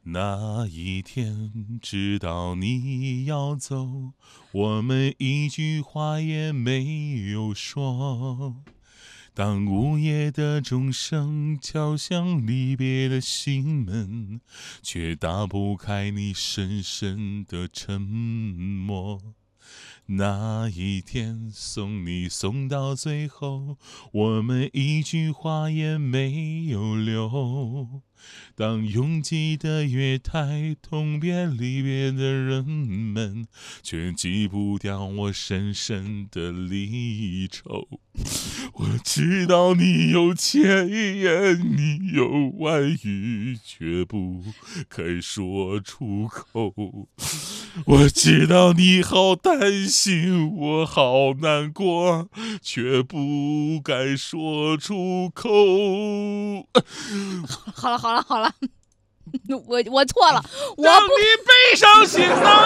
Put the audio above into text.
那一天知道你要走，我们一句话也没有说。当午夜的钟声敲响离别的心门，却打不开你深深的沉默。那一天送你送到最后，我们一句话也没有留。当拥挤的月台痛别离别的人们，却挤不掉我深深的离愁。我知道你有千言，你有万语，却不该说出口。我知道你好担心，我好难过，却不该说出口。 好了，我错了， 当你背上行囊